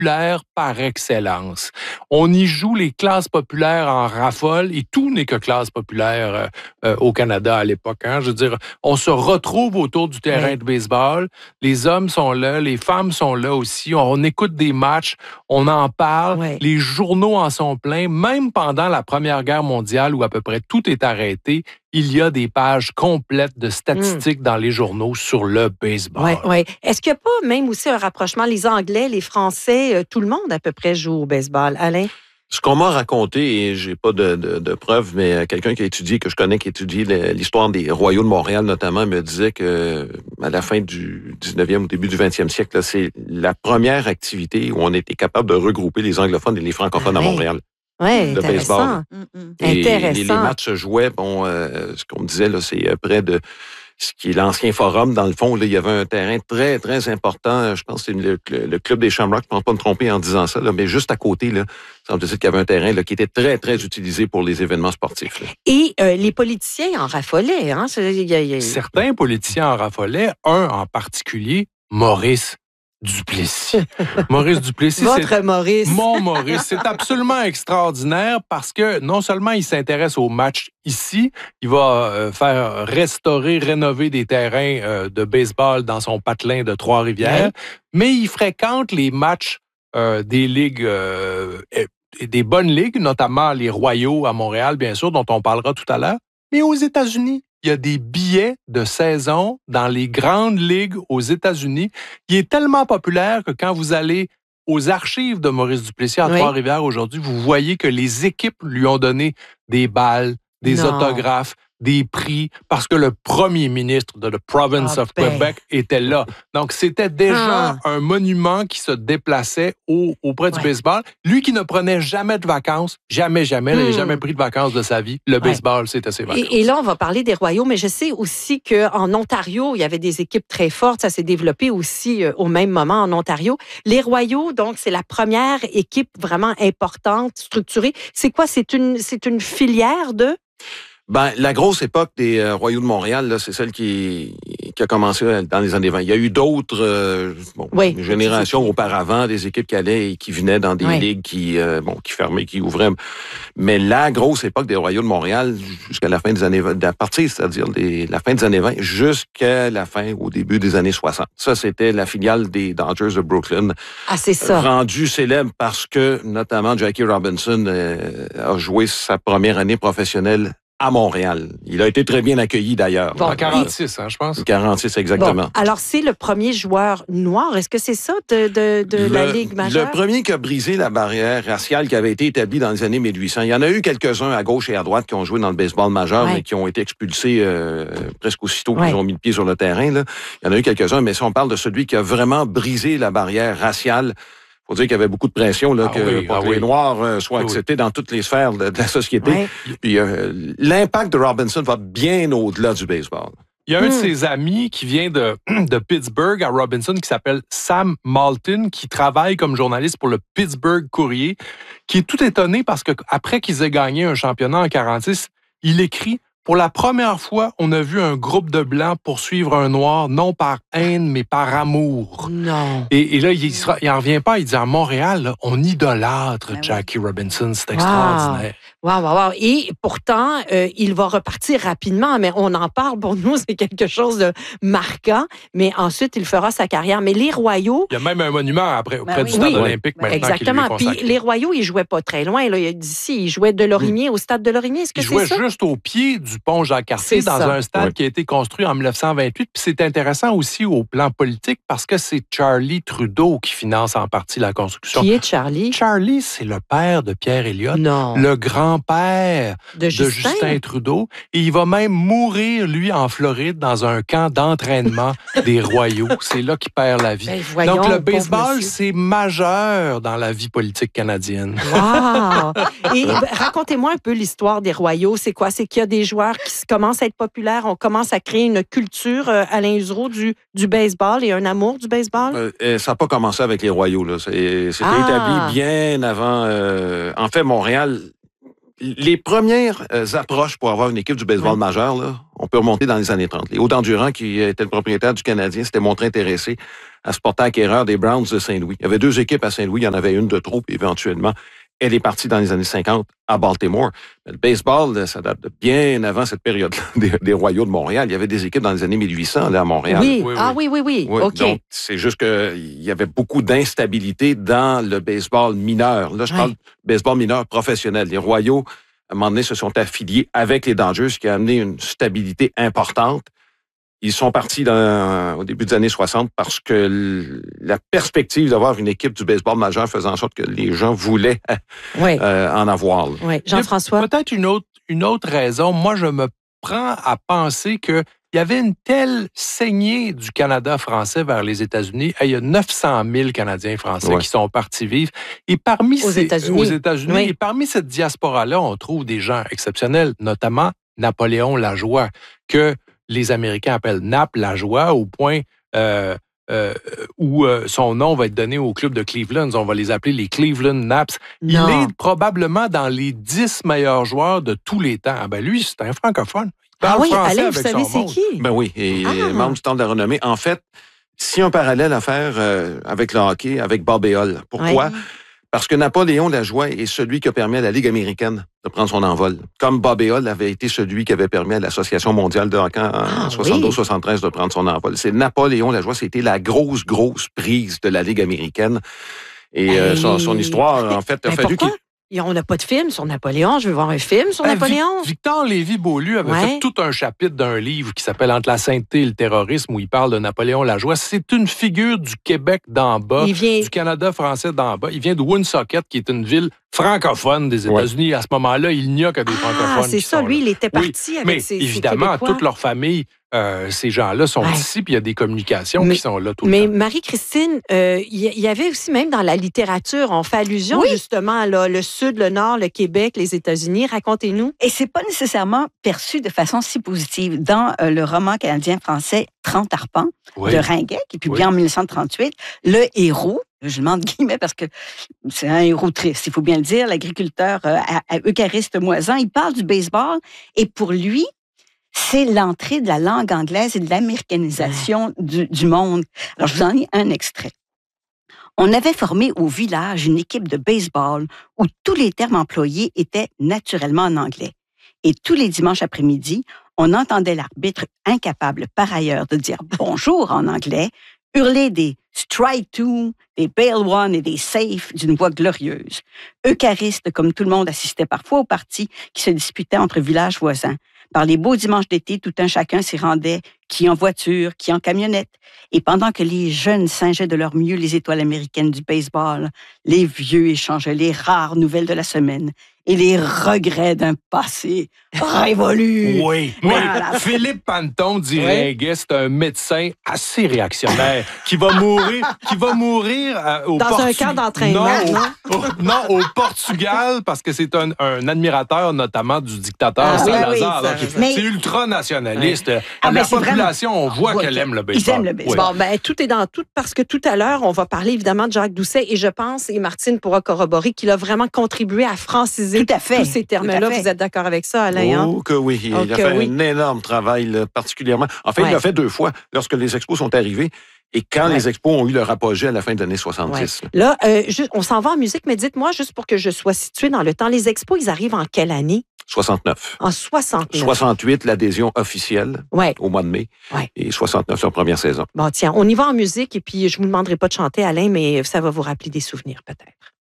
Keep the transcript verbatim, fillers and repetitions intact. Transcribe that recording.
populaire par excellence. On y joue les classes populaires en rafole et tout n'est que classe populaire euh, euh, au Canada à l'époque. Hein. Je veux dire, on se retrouve autour du terrain oui. de baseball. Les hommes sont là, les femmes sont là aussi. On, on écoute des matchs, on en parle. Oui. Les journaux en sont pleins. Même pendant la Première Guerre mondiale où à peu près tout est arrêté, il y a des pages complètes de statistiques mmh. dans les journaux sur le baseball. Oui, oui. Est-ce qu'il n'y a pas même aussi un rapprochement? Les Anglais, les Français, euh, tout le monde à peu près joue au baseball. Alain? Ce qu'on m'a raconté, et j'ai pas de, de, de preuves, mais quelqu'un qui a étudié, que je connais, qui a étudié l'histoire des Royaux de Montréal notamment, me disait que à la fin du dix-neuvième, au début du vingtième siècle, là, c'est la première activité où on était capable de regrouper les anglophones et les francophones ah, à Montréal. Oui, intéressant. Et intéressant. Les, les matchs se jouaient, bon, euh, ce qu'on me disait, là, c'est près de ce qui est l'ancien forum. Dans le fond, là, il y avait un terrain très, très important. Je pense que c'est le, le, le club des Shamrocks. Je ne pense pas me tromper en disant ça, là, mais juste à côté, là, ça me disait qu'il y avait un terrain là, qui était très, très utilisé pour les événements sportifs. Là. Et euh, les politiciens en raffolaient. Hein? Y a, y a... Certains politiciens en raffolaient. Un en particulier, Maurice Duplessis. Maurice Duplessis, Votre c'est Maurice. Mon Maurice. C'est absolument extraordinaire parce que non seulement il s'intéresse aux matchs ici, il va euh, faire restaurer, rénover des terrains euh, de baseball dans son patelin de Trois-Rivières, ouais. mais il fréquente les matchs euh, des ligues, euh, des bonnes ligues, notamment les Royaux à Montréal, bien sûr, dont on parlera tout à l'heure, mais aux États-Unis. Il y a des billets de saison dans les grandes ligues aux États-Unis. Il est tellement populaire que quand vous allez aux archives de Maurice Duplessis à oui. Trois-Rivières aujourd'hui, vous voyez que les équipes lui ont donné des balles, des non. autographes, des prix, parce que le premier ministre de la Province oh, of ben. Quebec était là. Donc, c'était déjà ah. un monument qui se déplaçait au, auprès du ouais. baseball. Lui qui ne prenait jamais de vacances, jamais, jamais, hmm. il n'a jamais pris de vacances de sa vie. Le ouais. baseball, c'était ses vacances. Et, et là, on va parler des Royaux, mais je sais aussi qu'en Ontario, il y avait des équipes très fortes. Ça s'est développé aussi euh, au même moment en Ontario. Les Royaux, donc, c'est la première équipe vraiment importante, structurée. C'est quoi? C'est une, c'est une filière de... Ben, la grosse époque des euh, Royaux de Montréal, là, c'est celle qui, qui a commencé dans les années vingt. Il y a eu d'autres euh, bon, oui, générations auparavant, des équipes qui allaient et qui venaient dans des oui. ligues qui, euh, bon, qui fermaient, qui ouvraient. Mais la grosse époque des Royaux de Montréal, jusqu'à la fin des années vingt, à partir, c'est-à-dire des, la fin des années vingt, jusqu'à la fin, au début des années soixante. Ça, c'était la filiale des Dodgers de Brooklyn. Ah, c'est ça. Rendue célèbre parce que, notamment, Jackie Robinson euh, a joué sa première année professionnelle à Montréal. Il a été très bien accueilli, d'ailleurs. Bon, en quarante-six, hein, je pense. quarante-six, exactement. Bon, alors, c'est le premier joueur noir. Est-ce que c'est ça de, de, de le, la Ligue majeure? Le premier qui a brisé la barrière raciale qui avait été établie dans les années mille huit cents. Il y en a eu quelques-uns à gauche et à droite qui ont joué dans le baseball majeur, ouais. mais qui ont été expulsés euh, presque aussitôt ouais. qu'ils ont mis le pied sur le terrain. Là. Il y en a eu quelques-uns, mais si on parle de celui qui a vraiment brisé la barrière raciale, il faut dire qu'il y avait beaucoup de pression là, ah que, oui, pour ah que oui. les Noirs euh, soient oui. acceptés dans toutes les sphères de, de la société. Oui. Puis euh, l'impact de Robinson va bien au-delà du baseball. Il y a un hmm. de ses amis qui vient de, de Pittsburgh à Robinson qui s'appelle Sam Malton, qui travaille comme journaliste pour le Pittsburgh Courrier, qui est tout étonné parce qu'après qu'ils aient gagné un championnat en quarante-six, il écrit « Pour la première fois, on a vu un groupe de Blancs poursuivre un Noir, non par haine, mais par amour. » Non. Et, et là, il n'en revient pas. Il dit, à Montréal, là, on idolâtre ben Jackie oui. Robinson. C'est extraordinaire. Wow, wow, wow. Et pourtant, euh, il va repartir rapidement, mais on en parle. Pour nous, c'est quelque chose de marquant. Mais ensuite, il fera sa carrière. Mais les Royaux... Il y a même un monument après, auprès ben oui. du stade oui. olympique ben, maintenant. Exactement. Puis les Royaux, ils ne jouaient pas très loin. Là. D'ici, ils jouaient de Lorimier mmh. au stade de Lorimier. Est-ce que ils c'est ça? Ils jouaient juste au pied du pont Jacques-Cartier dans ça. un stade oui. qui a été construit en dix-neuf cent vingt-huit. Puis c'est intéressant aussi au plan politique parce que c'est Charlie Trudeau qui finance en partie la construction. Qui est Charlie? Charlie, c'est le père de Pierre Elliott. Non. Le grand-père de, de Justin? Justin Trudeau. Et il va même mourir, lui, en Floride, dans un camp d'entraînement des Royaux. C'est là qu'il perd la vie. Ben, voyons, donc, le baseball, c'est majeur dans la vie politique canadienne. Wow! Et racontez-moi un peu l'histoire des Royaux. C'est quoi? C'est qu'il y a des joueurs qui commencent à être populaires. On commence à créer une culture, euh, Alain Usereau, du, du baseball et un amour du baseball? Euh, ça n'a pas commencé avec les Royaux. Là. C'est, c'était ah. établi bien avant... Euh, en fait, Montréal... les premières euh, approches pour avoir une équipe du baseball ouais. majeur, là, on peut remonter dans les années trente. Les Hauts-Endurants, qui était le propriétaire du Canadien, s'était montré intéressé à se porter acquéreur des Browns de Saint-Louis. Il y avait deux équipes à Saint-Louis, il y en avait une de trop, puis éventuellement, elle est partie dans les années cinquante à Baltimore. Mais le baseball, ça date de bien avant cette période-là des, des Royaux de Montréal. Il y avait des équipes dans les années mille huit cents là, à Montréal. Oui, oui, ah oui, oui, oui. oui. OK. Donc, c'est juste qu'il y avait beaucoup d'instabilité dans le baseball mineur. Là, je ouais. parle de baseball mineur professionnel. Les Royaux, à un moment donné, se sont affiliés avec les Dodgers, ce qui a amené une stabilité importante. Ils sont partis dans, au début des années soixante parce que la perspective d'avoir une équipe du baseball majeur faisait en sorte que les gens voulaient oui. euh, en avoir. Oui. Jean-François? Peut-être une autre, une autre raison. Moi, je me prends à penser qu'il y avait une telle saignée du Canada français vers les États-Unis. Il y a neuf cent mille Canadiens français oui. qui sont partis vivre. Et parmi aux ces, États-Unis. Aux États-Unis oui. Et parmi cette diaspora-là, on trouve des gens exceptionnels, notamment Napoléon Lajoie, que les Américains appellent Nap Lajoie, au point euh, euh, où euh, son nom va être donné au club de Cleveland. On va les appeler les Cleveland Naps. Non. Il est probablement dans les dix meilleurs joueurs de tous les temps. Ah ben lui, c'est un francophone. Il parle ah oui, français Alain, avec vous savez son c'est monde. qui? Ben oui, et ah. membre du Temple de la Renommée. En fait, si un parallèle à faire euh, avec le hockey, avec Bob Éole. Pourquoi? Ouais. Parce que Napoléon Lajoie est celui qui a permis à la Ligue américaine de prendre son envol. Comme Bob Éole avait été celui qui avait permis à l'Association mondiale de hockey en ah, soixante-douze soixante-treize oui. de prendre son envol. C'est Napoléon Lajoie, c'était la grosse, grosse prise de la Ligue américaine. Et hey. euh, son, son histoire, en fait, a ben fallu qu'il... On n'a pas de film sur Napoléon. Je veux voir un film sur ben, Napoléon. Victor Lévy-Beaulieu avait ouais. fait tout un chapitre d'un livre qui s'appelle « Entre la sainteté et le terrorisme » où il parle de Napoléon Lajoie. C'est une figure du Québec d'en bas, vient... du Canada français d'en bas. Il vient de Woonsocket, qui est une ville francophone des États-Unis. Ouais. À ce moment-là, il n'y a que des ah, francophones. C'est ça, lui, là. il était parti oui, avec mais ses évidemment, ses toute leur famille, euh, ces gens-là sont ouais. ici, puis il y a des communications mais, qui sont là tout mais le temps. Mais Marie-Christine, il euh, y, y avait aussi même dans la littérature, on fait allusion oui. justement là, le Sud, le Nord, le Québec, les États-Unis. Racontez-nous. Et c'est pas nécessairement perçu de façon si positive. Dans euh, le roman canadien-français trente arpents oui. de Ringuet, qui est publié oui. en mille neuf cent trente-huit, le héros, je demande guillemets parce que c'est un héros triste, il faut bien le dire, l'agriculteur euh, à, à Eucariste Moisan, il parle du baseball et pour lui, c'est l'entrée de la langue anglaise et de l'américanisation du, du monde. Alors, je vous en ai un extrait. On avait formé au village une équipe de baseball où tous les termes employés étaient naturellement en anglais. Et tous les dimanches après-midi, on entendait l'arbitre incapable par ailleurs de dire bonjour en anglais, hurler des strike two, des bail one et des safe d'une voix glorieuse. Euchariste, comme tout le monde, assistait parfois aux parties qui se disputaient entre villages voisins. Par les beaux dimanches d'été, tout un chacun s'y rendait, qui en voiture, qui en camionnette. Et pendant que les jeunes singeaient de leur mieux les étoiles américaines du baseball, les vieux échangeaient les rares nouvelles de la semaine et les regrets d'un passé révolu. Oui, oui. Voilà. Philippe Panton dirait que oui. c'est un médecin assez réactionnaire qui va mourir, qui va mourir euh, au Dans Portu... un camp d'entraînement, non, non? Au, non, au Portugal, parce que c'est un, un admirateur notamment du dictateur ah, Saint-Lazare. oui, oui, ça, mais... C'est ultra-nationaliste. Oui. Ah, la ben, population, vraiment... on voit oui, qu'elle aime le baseball. Ils aiment le baseball. Oui. Bon, ben, tout est dans tout, parce que tout à l'heure, on va parler évidemment de Jacques Doucet et je pense, et Martine pourra corroborer, qu'il a vraiment contribué à franciser tout à fait. tous ces termes-là. Vous êtes d'accord avec ça, Alain? Oh, que oui. Il oh, a fait oui. un énorme travail, là, particulièrement. En fait, ouais. il l'a fait deux fois, lorsque les expos sont arrivés et quand ouais. les expos ont eu leur apogée à la fin des années soixante-dix. Ouais. Là, euh, juste, on s'en va en musique, mais dites-moi, juste pour que je sois située dans le temps, les expos, ils arrivent en quelle année? soixante-neuf. En soixante-neuf. soixante-huit, l'adhésion officielle ouais. au mois de mai. Ouais. Et soixante-neuf, leur première saison. Bon, tiens, on y va en musique et puis je ne vous demanderai pas de chanter, Alain, mais ça va vous rappeler des souvenirs peut-être.